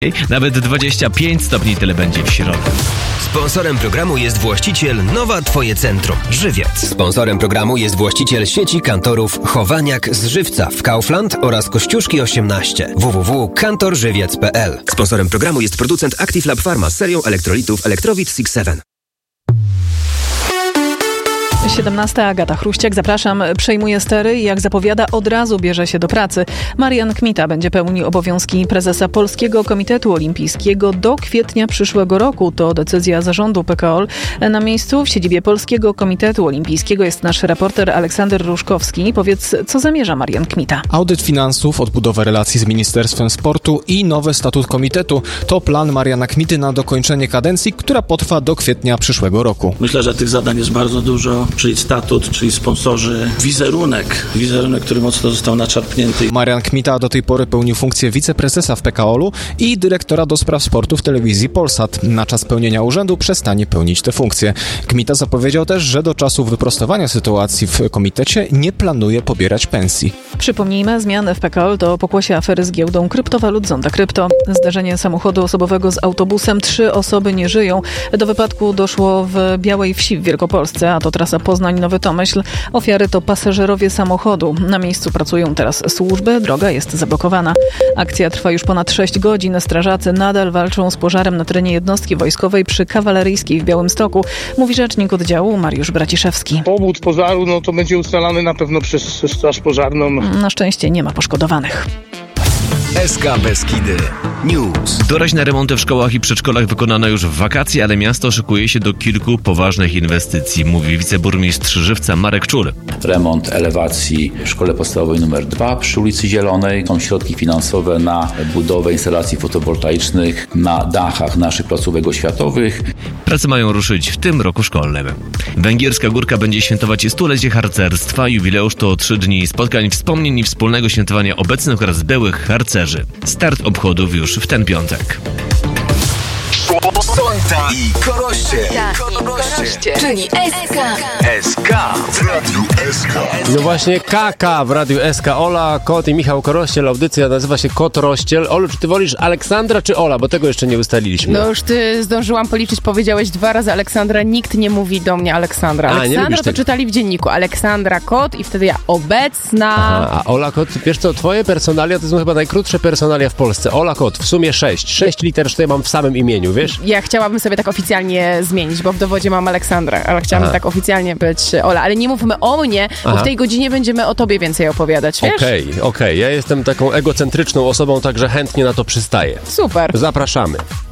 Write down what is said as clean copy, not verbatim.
Nawet 25 stopni tyle będzie w środę. Sponsorem programu jest właściciel Nowa Twoje Centrum, Żywiec. Sponsorem programu jest właściciel sieci kantorów Chowaniak z Żywca w Kaufland oraz Kościuszki 18. www.kantorżywiec.pl. Sponsorem programu jest producent Active Lab Pharma z serią elektrolitów Electrowit 6-7. 17. Agata Chruściak, zapraszam, przejmuje stery i jak zapowiada, od razu bierze się do pracy. Marian Kmita będzie pełnił obowiązki prezesa Polskiego Komitetu Olimpijskiego do kwietnia przyszłego roku. To decyzja zarządu PKOL. Na miejscu w siedzibie Polskiego Komitetu Olimpijskiego jest nasz reporter Aleksander Ruszkowski. Powiedz, co zamierza Marian Kmita? Audyt finansów, odbudowę relacji z Ministerstwem Sportu i nowy statut komitetu. To plan Mariana Kmity na dokończenie kadencji, która potrwa do kwietnia przyszłego roku. Myślę, że tych zadań jest bardzo dużo. Czyli statut, czyli sponsorzy, wizerunek, który mocno został naczerpnięty. Marian Kmita do tej pory pełnił funkcję wiceprezesa w PKOL-u i dyrektora do spraw sportu w telewizji Polsat. Na czas pełnienia urzędu przestanie pełnić tę funkcję. Kmita zapowiedział też, że do czasu wyprostowania sytuacji w komitecie nie planuje pobierać pensji. Przypomnijmy, zmiany w PKOL to pokłosie afery z giełdą kryptowalut Zonda Krypto. Zdarzenie samochodu osobowego z autobusem. 3 osoby nie żyją. Do wypadku doszło w Białej Wsi w Wielkopolsce, a to trasa Poznań-Nowy Tomyśl. Ofiary to pasażerowie samochodu. Na miejscu pracują teraz służby, droga jest zablokowana. Akcja trwa już ponad 6 godzin. Strażacy nadal walczą z pożarem na terenie jednostki wojskowej przy Kawaleryjskiej w Białymstoku, mówi rzecznik oddziału Mariusz Braciszewski. Powód pożaru to będzie ustalany na pewno przez Straż Pożarną. Na szczęście nie ma poszkodowanych. SK Beskidy News. Doraźne remonty w szkołach i przedszkolach wykonano już w wakacje, ale miasto szykuje się do kilku poważnych inwestycji, mówi wiceburmistrz Żywca Marek Czul. Remont elewacji w szkole podstawowej nr 2 przy ulicy Zielonej. Są środki finansowe na budowę instalacji fotowoltaicznych na dachach naszych placówek oświatowych. Prace mają ruszyć w tym roku szkolnym. Węgierska Górka będzie świętować stulecie harcerstwa. Jubileusz to 3 dni spotkań, wspomnień i wspólnego świętowania obecnych oraz byłych harcerzy. Start obchodów już w ten piątek. Sonta i Koroście. Czyli SK w Radiu SK. No właśnie KK w Radiu SK. Ola, Kot i Michał Korościel. Audycja nazywa się Kot Rościel. Olu, czy ty wolisz Aleksandra czy Ola? Bo tego jeszcze nie ustaliliśmy. No już ty zdążyłam policzyć, powiedziałeś 2 razy Aleksandra. Nikt nie mówi do mnie Aleksandra. Aleksandra to czytali w dzienniku. Aleksandra Kot i wtedy ja obecna. Aha, a Ola Kot, wiesz co, twoje personalia to są chyba najkrótsze personalia w Polsce. Ola Kot, w sumie 6. 6 liter tutaj mam w samym imieniu, wiesz? Ja chciałabym sobie tak oficjalnie zmienić, bo w dowodzie mam Aleksandra, ale chciałabym tak oficjalnie być Ola. Ale nie mówmy o mnie, bo w tej godzinie będziemy o tobie więcej opowiadać, wiesz? Okej. Ja jestem taką egocentryczną osobą, także chętnie na to przystaję. Super. Zapraszamy.